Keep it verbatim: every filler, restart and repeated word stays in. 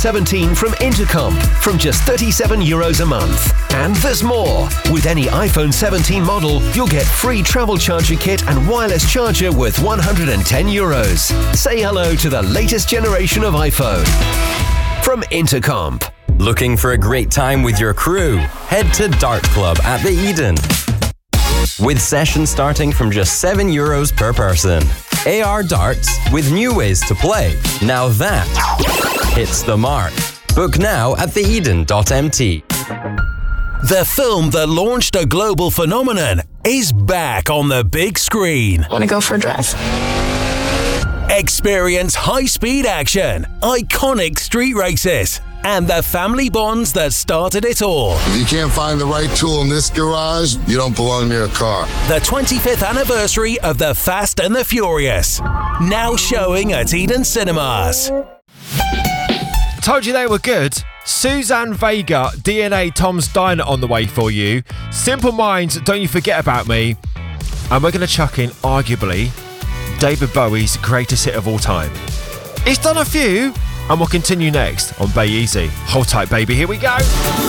seventeen from Intercomp from just thirty-seven euros a month. And there's more. With any iPhone seventeen model, you'll get free travel charger kit and wireless charger worth one hundred ten euros. Say hello to the latest generation of iPhone from Intercomp. Looking for a great time with your crew? Head to Dart Club at the Eden. With sessions starting from just seven euros per person. A R darts with new ways to play. Now that hits the mark. Book now at the eden dot m t. The film that launched a global phenomenon is back on the big screen. Want to go for a drive? Experience high-speed action, iconic street races, and the family bonds that started it all. If you can't find the right tool in this garage, you don't belong near a car. The twenty-fifth anniversary of The Fast and the Furious. Now showing at Eden Cinemas. Told you they were good. Suzanne Vega, D N A Tom's Diner on the way for you. Simple Minds, Don't You Forget About Me. And we're going to chuck in, arguably, David Bowie's greatest hit of all time. It's done a few, and we'll continue next on Bay Easy. Hold tight, baby. Here we go.